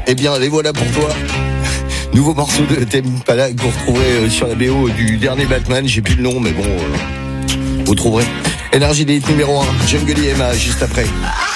Eh bien, les voilà pour toi. Nouveau morceau de Tame Impala que vous retrouverez sur la BO du dernier Batman. J'ai plus le nom, mais bon, vous trouverez. Énergie des hits numéro 1, Jungle EMA, juste après.